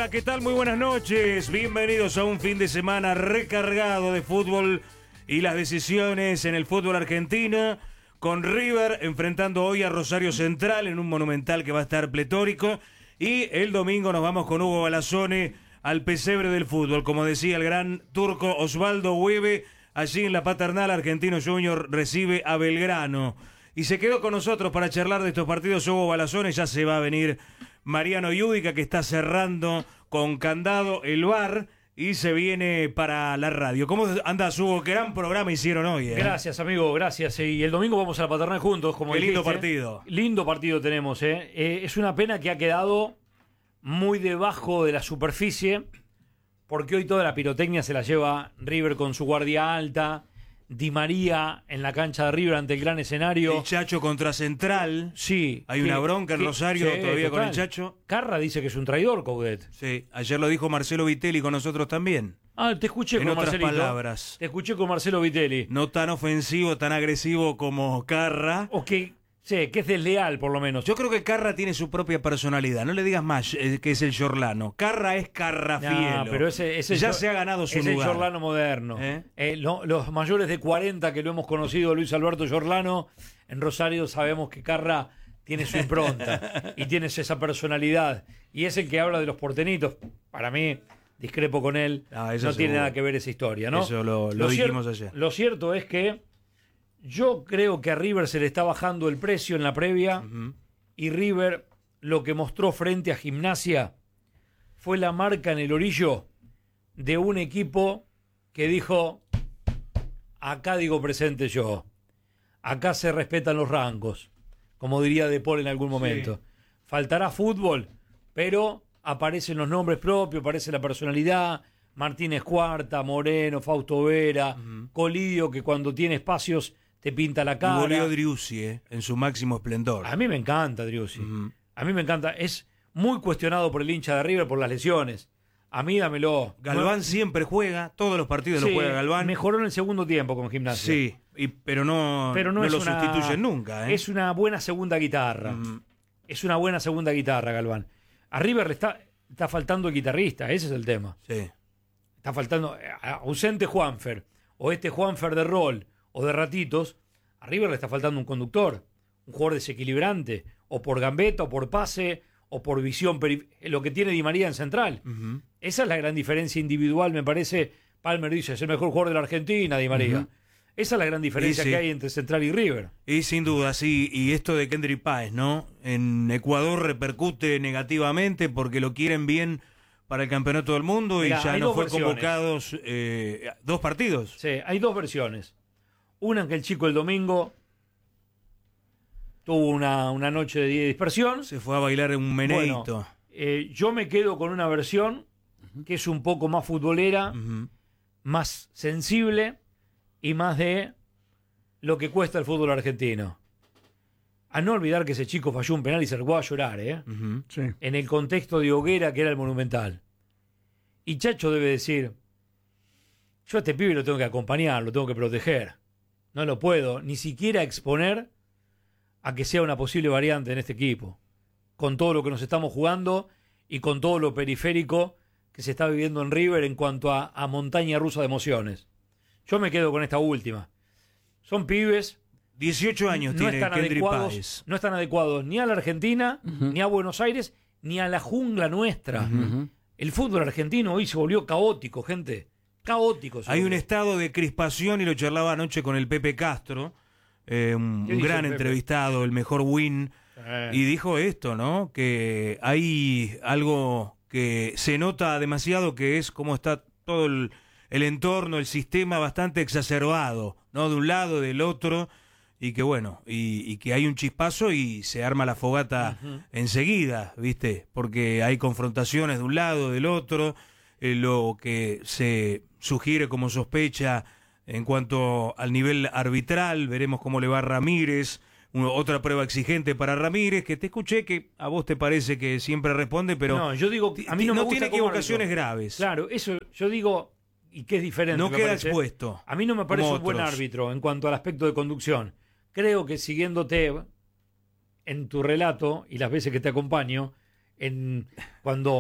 Hola, ¿qué tal? Muy buenas noches. Bienvenidos a un fin de semana recargado de fútbol y las decisiones en el fútbol argentino, con River enfrentando hoy a Rosario Central en un Monumental que va a estar pletórico, y el domingo nos vamos con Hugo Balazzone al pesebre del fútbol, como decía el gran turco Osvaldo Hueve. Allí en la Paternal, Argentino Junior recibe a Belgrano. Y se quedó con nosotros para charlar de estos partidos Hugo Balazzone. Ya se va a venir Mariano Yudica, que está cerrando con candado el bar, y se viene para la radio. ¿Cómo andás, Hugo? Qué gran programa hicieron hoy, ¿eh? Gracias, amigo, gracias. Y el domingo vamos a la Paternal juntos, como Qué dijiste. lindo partido. Lindo partido tenemos, ¿eh? Es una pena que ha quedado muy debajo de la superficie, porque hoy toda la pirotecnia se la lleva River con su guardia alta, Di María en la cancha de River ante el gran escenario. El Chacho contra Central. Sí. Hay una bronca en Rosario todavía con el Chacho. Carra dice que es un traidor, Coudet. Sí, ayer lo dijo Marcelo Vitelli con nosotros también. Ah, te escuché en con otras Marcelito. palabras. Te escuché con Marcelo Vitelli. No tan ofensivo, tan agresivo como Carra. O que es desleal, por lo menos. Yo creo que Carra tiene su propia personalidad. No le digas más que es el Giorlano. Carra es Carrafielo. No, pero ese ya se ha ganado su lugar. Es el Giorlano moderno. Los mayores de 40 que lo hemos conocido, Luis Alberto Giorlano, en Rosario sabemos que Carra tiene su impronta y tiene esa personalidad. Y es el que habla de los portenitos. Para mí, discrepo con él. No tiene nada que ver esa historia, ¿no? Eso lo dijimos ayer. Lo cierto es que yo creo que a River se le está bajando el precio en la previa, y River lo que mostró frente a Gimnasia fue la marca en el orillo de un equipo que dijo: acá digo presente yo, acá se respetan los rangos, como diría De Paul en algún momento. Sí. Faltará fútbol, pero aparecen los nombres propios, aparece la personalidad. Martínez Cuarta, Moreno, Fausto Vera, Colidio, que cuando tiene espacios te pinta la cara. Volvió Driussi, en su máximo esplendor. A mí me encanta Driussi. A mí me encanta. Es muy cuestionado por el hincha de River por las lesiones. A mí dámelo. Galván siempre juega, todos los partidos lo juega Galván. Mejoró en el segundo tiempo con Gimnasia. Sí, pero no lo sustituyen nunca. Es una buena segunda guitarra. Es una buena segunda guitarra, Galván. A River le está faltando el guitarrista, ese es el tema. Sí. Está faltando, ausente Juanfer, o este Juanfer de rol, o de ratitos. A River le está faltando un conductor, un jugador desequilibrante, o por gambeta, o por pase, o por visión, lo que tiene Di María en central. Esa es la gran diferencia individual, me parece. Palmer dice, es el mejor jugador de la Argentina, Di María. Esa es la gran diferencia que hay entre Central y River. Y sin duda, sí. Y esto de Kendry Páez, ¿no? En Ecuador repercute negativamente porque lo quieren bien para el campeonato del mundo. Mirá, y ya no fue convocado 2 partidos. Sí, hay 2 versiones. Una en que el chico el domingo tuvo una noche de dispersión. Se fue a bailar en un meneíto. Bueno, yo me quedo con una versión que es un poco más futbolera, más sensible y más de lo que cuesta el fútbol argentino. A no olvidar que ese chico falló un penal y se largó a llorar, Sí. En el contexto de hoguera que era el Monumental. Y Chacho debe decir: yo a este pibe lo tengo que acompañar, lo tengo que proteger. No lo puedo ni siquiera exponer a que sea una posible variante en este equipo, con todo lo que nos estamos jugando y con todo lo periférico que se está viviendo en River en cuanto a montaña rusa de emociones. Yo me quedo con esta última. Son pibes. 18 años tiene Kendry Páez. No están adecuados ni a la Argentina, ni a Buenos Aires, ni a la jungla nuestra. El fútbol argentino hoy se volvió caótico, gente. Caótico. Hay un estado de crispación, y lo charlaba anoche con el Pepe Castro, un gran entrevistado, el mejor win, y dijo esto, ¿no? Que hay algo que se nota demasiado, que es cómo está todo el entorno, el sistema bastante exacerbado, ¿no? De un lado, del otro, y que bueno, y que hay un chispazo y se arma la fogata enseguida, ¿viste? Porque hay confrontaciones de un lado, del otro, lo que se sugiere como sospecha en cuanto al nivel arbitral. Veremos cómo le va a Ramírez, otra prueba exigente para Ramírez, que te escuché que a vos te parece que siempre responde, pero no, yo digo, a mí no me gusta tiene equivocaciones graves. Claro, eso yo digo, y que es diferente. No queda expuesto. A mí no me parece un buen árbitro en cuanto al aspecto de conducción. Creo que siguiéndote en tu relato y las veces que te acompaño, cuando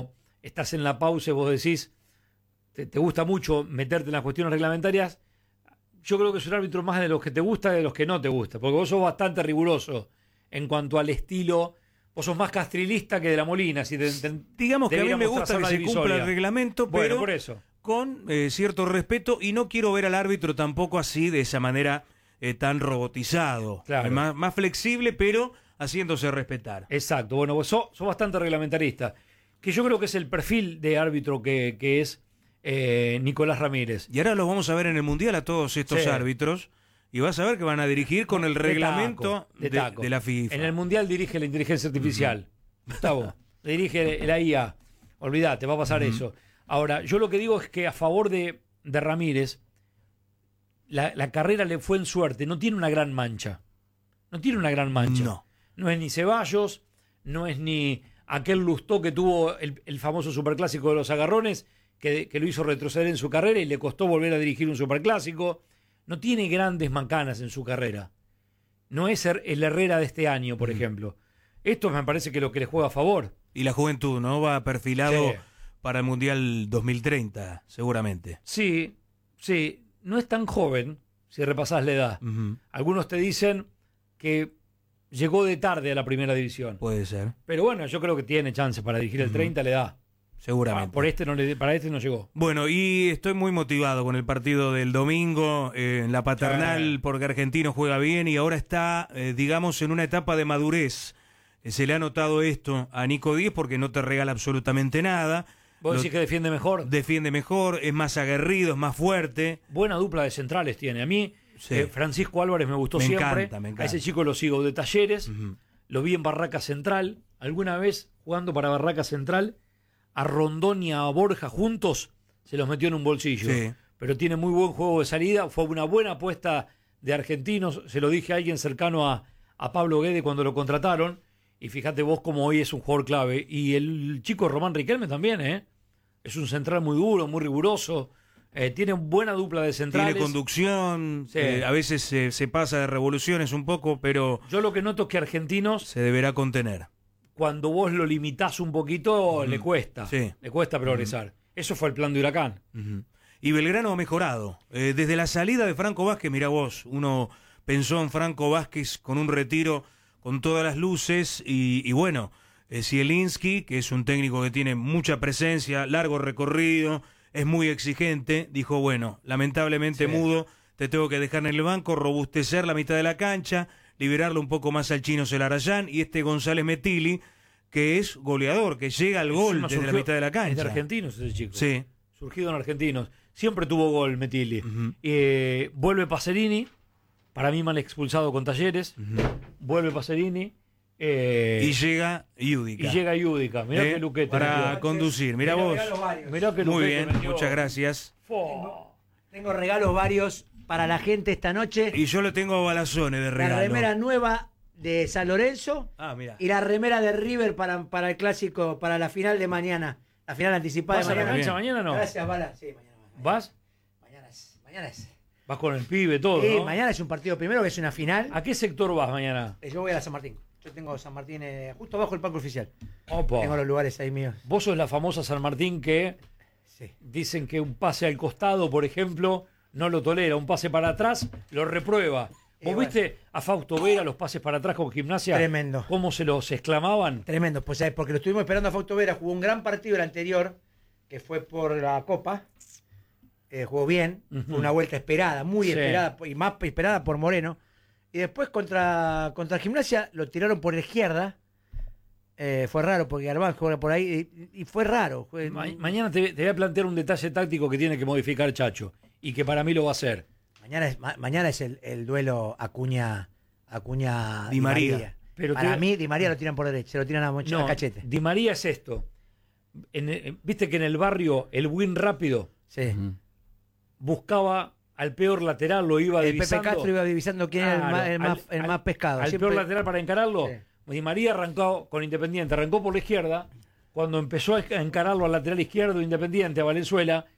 estás en la pausa y vos decís, te gusta mucho meterte en las cuestiones reglamentarias, yo creo que es un árbitro más de los que te gusta que de los que no te gusta, porque vos sos bastante riguroso en cuanto al estilo. Vos sos más castrilista que de la Molina. Digamos que a mí me gusta que se cumpla el reglamento, pero por eso. Con cierto respeto, y no quiero ver al árbitro tampoco así, de esa manera tan robotizado. Claro. Más flexible, pero haciéndose respetar. Exacto. Bueno, vos sos bastante reglamentarista, que yo creo que es el perfil de árbitro que es Nicolás Ramírez. Y ahora los vamos a ver en el Mundial a todos estos árbitros, y vas a ver que van a dirigir con el reglamento de la FIFA. En el Mundial dirige la inteligencia artificial. Gustavo, dirige la IA. Olvídate, va a pasar eso. Ahora, yo lo que digo es que a favor de Ramírez, la carrera le fue en suerte. No tiene una gran mancha. No es ni Ceballos, no es ni aquel Lustó que tuvo el famoso superclásico de los agarrones, que lo hizo retroceder en su carrera y le costó volver a dirigir un superclásico. No tiene grandes macanas en su carrera. No es el Herrera de este año, por ejemplo. Esto me parece que es lo que le juega a favor. Y la juventud, ¿no? Va perfilado para el Mundial 2030, seguramente. Sí. No es tan joven, si repasás la edad. Algunos te dicen que llegó de tarde a la primera división. Puede ser. Pero bueno, yo creo que tiene chance para dirigir el 30, le da. Seguramente. Para este no llegó. Bueno, y estoy muy motivado con el partido del domingo en la Paternal, porque Argentino juega bien y ahora está, digamos, en una etapa de madurez. Se le ha notado esto a Nico Díez porque no te regala absolutamente nada. ¿Vos decís que defiende mejor? Defiende mejor, es más aguerrido, es más fuerte. Buena dupla de centrales tiene. A mí, Francisco Álvarez me gustó siempre. Me encanta. A ese chico lo sigo de Talleres. Lo vi en Barraca Central. Alguna vez, jugando para Barraca Central, a Rondón y a Borja juntos se los metió en un bolsillo. Pero tiene muy buen juego de salida. Fue una buena apuesta de Argentinos. Se lo dije a alguien cercano a Pablo Guede cuando lo contrataron. Y fíjate vos cómo hoy es un jugador clave. Y el chico Román Riquelme también, es un central muy duro, muy riguroso. Tiene buena dupla de centrales. Tiene conducción. A veces se pasa de revoluciones un poco, pero yo lo que noto es que Argentinos se deberá contener. Cuando vos lo limitás un poquito, le cuesta. Le cuesta progresar. Eso fue el plan de Huracán. Y Belgrano ha mejorado. Desde la salida de Franco Vázquez, mirá vos, uno pensó en Franco Vázquez con un retiro con todas las luces y bueno, Zielinski, que es un técnico que tiene mucha presencia, largo recorrido, es muy exigente, dijo, bueno, lamentablemente Mudo, te tengo que dejar en el banco, robustecer la mitad de la cancha, liberarlo un poco más al Chino Celarayán y González Metilli, que es goleador, que llega al gol desde la mitad de la cancha. Es de Argentinos ese chico. Sí. Surgido en Argentinos. Siempre tuvo gol Metilli. Vuelve Pacerini, para mí mal expulsado con Talleres. Vuelve Pacerini. Y llega Yudica. Mirá qué luquete. Para conducir. Mirá vos. Mirá qué luquete. Muy bien, muchas gracias. Tengo regalos varios para la gente esta noche. Y yo le tengo balazones de regalo. La remera nueva de San Lorenzo. Mira. Y la remera de River para el clásico, para la final de mañana. La final anticipada de mañana. ¿Vas a la cancha mañana o no? Gracias, Bala. Sí, mañana. ¿Vas? Mañana es. Vas con el pibe, todo, Sí, ¿no? mañana es un partido primero, que es una final. ¿A qué sector vas mañana? Yo voy a la San Martín. Yo tengo San Martín justo abajo del palco oficial. Opa. Tengo los lugares ahí míos. Vos sos la famosa San Martín que dicen que un pase al costado, por ejemplo, no lo tolera. Un pase para atrás lo reprueba. ¿Vos viste a Fausto Vera los pases para atrás con Gimnasia? Tremendo. ¿Cómo se los exclamaban? Tremendo. Pues porque lo estuvimos esperando a Fausto Vera. Jugó un gran partido el anterior, que fue por la Copa. Jugó bien. Fue una vuelta esperada, muy esperada, y más esperada por Moreno. Y después contra Gimnasia lo tiraron por la izquierda. Fue raro porque Armán juega por ahí y fue raro. Mañana te voy a plantear un detalle táctico que tiene que modificar Chacho y que para mí lo va a hacer. Mañana es el duelo Acuña Di María. Pero para mí Di María lo tiran por derecha, se lo tiran a Cachete. Di María es esto. Viste que en el barrio el win rápido buscaba al peor lateral, lo iba divisando. El Pepe Castro iba divisando quién era el más pescado. Al Siempre... peor lateral para encararlo. Sí. Di María arrancó con Independiente, arrancó por la izquierda. Cuando empezó a encararlo al lateral izquierdo Independiente, a Valenzuela,